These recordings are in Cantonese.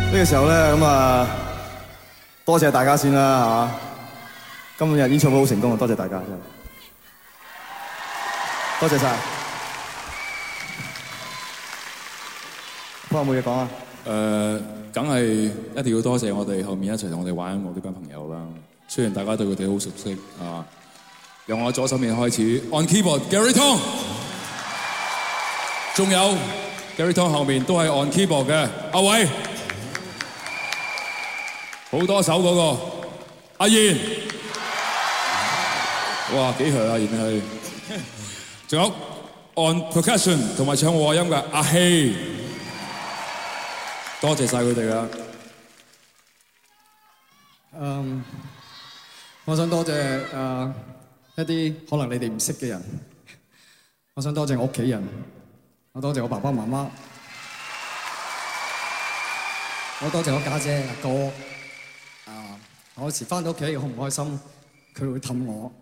呢個時候咧，咁啊，多謝大家先啦，係嘛？今日演唱會好成功啊，多謝大家真係，多謝晒。有冇嘢講啊？ 梗係一定要多謝我哋後面一齊同我哋玩音樂呢班朋友啦。雖然大家對佢哋好熟悉啊，由我左手面開始 ，on keyboard Gary Tong， 仲有 Gary Tong 後面都係 on keyboard 嘅阿偉，好多手嗰個阿賢，哇幾響啊賢係，仲有 on percussion 同埋唱和音嘅阿希。多謝晒佢哋啦。 我想多謝一啲可能你哋唔識嘅人。我想多謝我屋企人，我多謝我爸爸媽媽，我多謝我家姐阿哥。我有時返到屋企好唔開心，佢會氹我。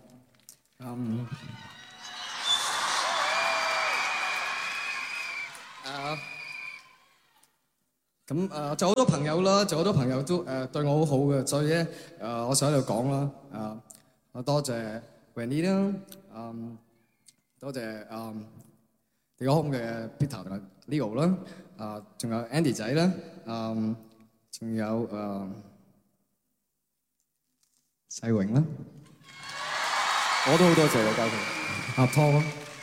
咁仲有好多朋友啦，仲有好多朋友都對我好好嘅，所以咧我想喺度講啦，我多謝 Wendy 啦，多謝地哥空嘅 Peter 同埋 Leo 啦，仲有 Andy 仔啦，仲有世榮啦， 我都好多謝你家駒， 阿湯，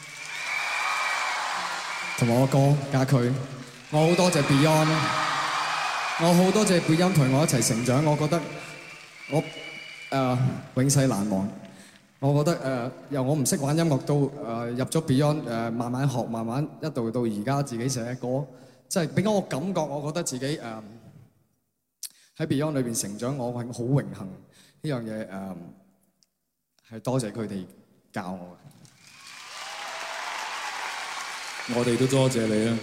同埋我哥家駒，我好多謝 Beyond 啦。我好多謝貝音陪我一齊成長，我覺得我永世難忘。我覺得由我唔識玩音樂到入咗 Beyond， 慢慢學，慢慢一度到而家自己寫歌，即係俾我感覺，我覺得自己喺 Beyond 裏邊成長，我係好榮幸呢樣嘢係多謝佢哋教我嘅。 我哋都多謝你啊！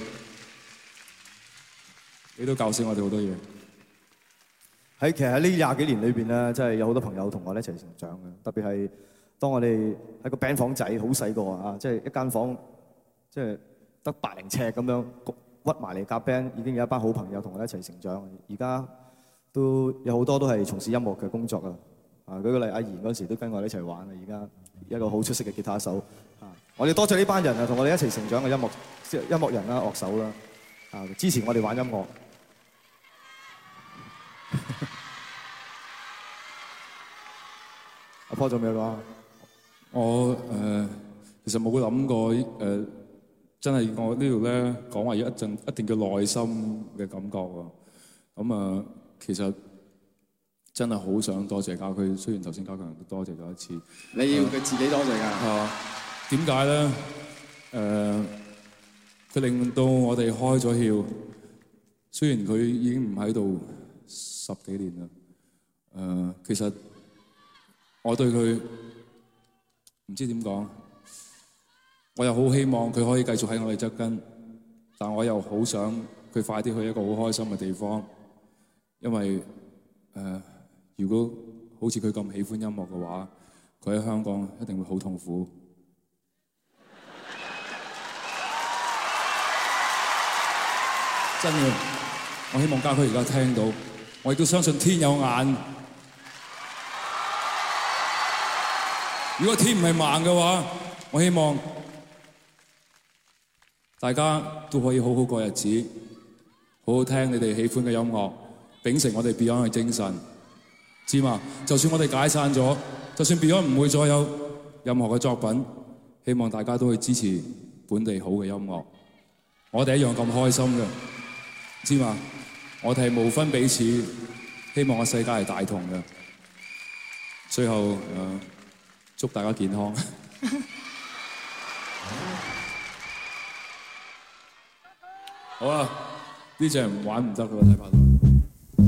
你都教識我哋好多嘢。 其實喺呢20幾年裏邊咧，真係有好多朋友同我哋一齊成長嘅。特別係當我哋喺個 band 房仔好細個啊，即係一間房，即係得百零尺咁樣屈埋嚟夾 band，已經有一班好朋友同我哋一齊成長。而家都有好多都係從事音樂嘅工作啊。舉個例，阿賢嗰時都跟我哋一齊玩啊。而家一個好出色嘅吉他手啊。我哋多謝呢班人啊，同我哋一齊成長嘅音樂人啦、樂手啦，支持我哋玩音樂。阿波仲有咩講？ 我其實冇諗過真係我呢度咧講話一定叫內心嘅感覺喎。咁其實真係好想多謝家駒，雖然頭先家強都多謝咗一次。 你要佢自己多謝㗎。 點解咧？佢令到我哋開咗竅。雖然佢已經唔喺度10幾年啦，其實我對佢唔知點講，我又好希望佢可以繼續喺我哋側跟，但我又好想佢快啲去一個好開心嘅地方，因為如果好似佢咁喜歡音樂嘅話，佢喺香港一定會好痛苦。真嘅。我希望家駒而家聽到，我亦都相信天有眼。如果天唔係盲嘅話，我希望大家都可以好好過日子，好好聽你哋喜歡嘅音樂，秉承我哋 Beyond 嘅精神，知嘛？就算我哋解散咗，就算 Beyond 唔會再有任何嘅作品，希望大家都會支持本地好嘅音樂。我哋一樣咁開心嘅，知嘛？我哋係無分彼此，希望個世界係大同嘅。最後祝大家健康。好啦，呢隻唔玩唔得㗎，睇怕到。